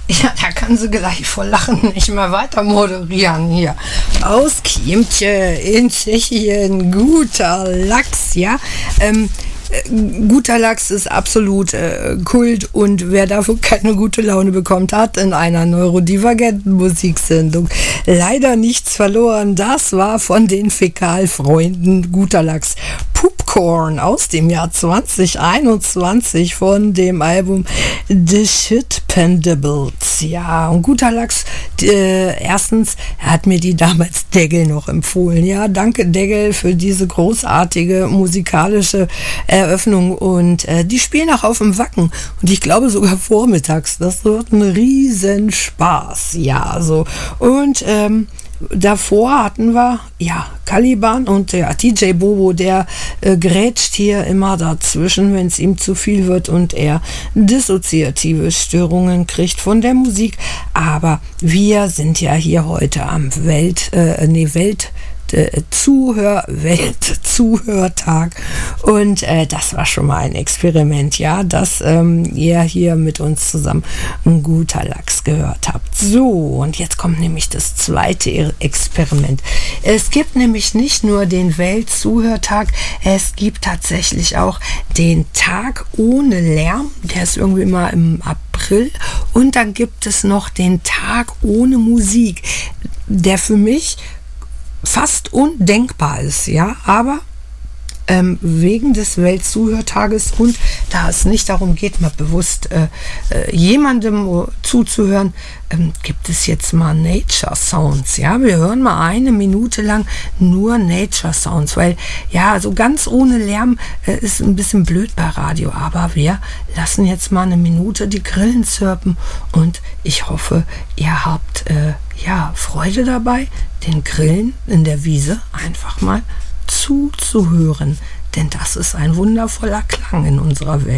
Ja, da kann sie gleich vor Lachen nicht mehr weiter moderieren hier. Aus Chiemtje in Tschechien, guter Lachs, ja. Guter Lachs ist absolut Kult und wer dafür keine gute Laune bekommt, hat in einer neurodivergenten Musiksendung leider nichts verloren. Das war von den Fäkalfreunden guter Lachs. Popcorn aus dem Jahr 2021 von dem Album The Shitpendables. Ja, und guter Lachs, erstens, er hat mir die damals Deggel noch empfohlen. Ja, danke Deggel für diese großartige musikalische Eröffnung und die spielen auch auf dem Wacken und ich glaube sogar vormittags. Das wird ein riesen Spaß. Ja, so. Und davor hatten wir, ja, Caliban und der DJ Bobo, der grätscht hier immer dazwischen, wenn es ihm zu viel wird und er dissoziative Störungen kriegt von der Musik. Aber wir sind ja hier heute am Weltzuhörtag und das war schon mal ein Experiment, ja, dass ihr hier mit uns zusammen ein guter Lachs gehört habt. So, und jetzt kommt nämlich das zweite Experiment. Es gibt nämlich nicht nur den Weltzuhörtag, es gibt tatsächlich auch den Tag ohne Lärm, der ist irgendwie mal im April, und dann gibt es noch den Tag ohne Musik, der für mich fast undenkbar ist, ja, aber wegen des Weltzuhörtages und da es nicht darum geht, mal bewusst jemandem zuzuhören, gibt es jetzt mal Nature Sounds, ja, wir hören mal 1 Minute lang nur Nature Sounds, weil ja, so ganz ohne Lärm ist ein bisschen blöd bei Radio, aber wir lassen jetzt mal 1 Minute die Grillen zirpen und ich hoffe, ihr habt Freude dabei, den Grillen in der Wiese einfach mal zuzuhören, denn das ist ein wundervoller Klang in unserer Welt.